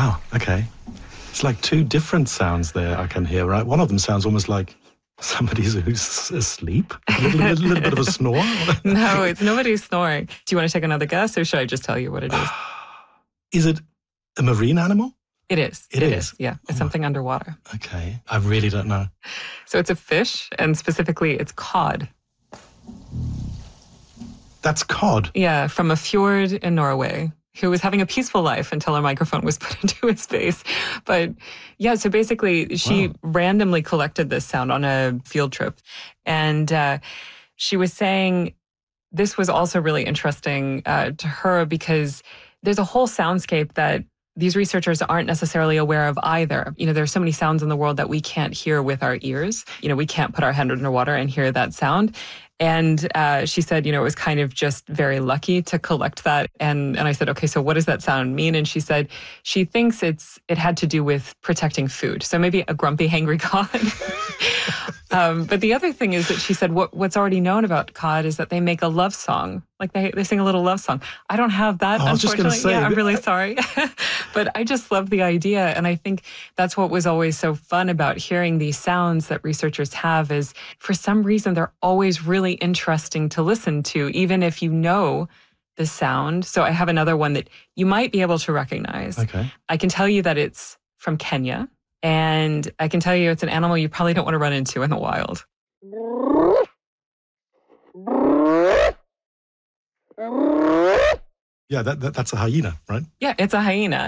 Wow, okay. It's like two different sounds there I can hear, right? One of them sounds almost like somebody who's asleep. A little bit of a snore. No, it's nobody's snoring. Do you want to take another guess, or should I just tell you what it is? Is it a marine animal? It is. It is? Yeah, it's something underwater. Okay, I really don't know. So it's a fish, and specifically it's cod. That's cod? Yeah, from a fjord in Norway, who was having a peaceful life until a microphone was put into his face. But yeah, so basically she randomly collected this sound on a field trip. And she was saying this was also really interesting to her because there's a whole soundscape that these researchers aren't necessarily aware of either. You know, there's so many sounds in the world that we can't hear with our ears. You know, we can't put our hand underwater and hear that sound. And she said, you know, it was kind of just very lucky to collect that. And I said, okay, so what does that sound mean? And she said she thinks it had to do with protecting food. So maybe a grumpy, hangry cod. But the other thing is that she said what's already known about cod is that they make a love song. Like they sing a little love song. I don't have that, I was unfortunately. just gonna say, yeah, I'm really sorry. But I just love the idea. And I think that's what was always so fun about hearing these sounds that researchers have is for some reason, they're always really interesting to listen to, even if you know the sound. So I have another one that you might be able to recognize. Okay. I can tell you that it's from Kenya. And I can tell you it's an animal you probably don't want to run into in the wild. Yeah, that's a hyena, right? Yeah, it's a hyena.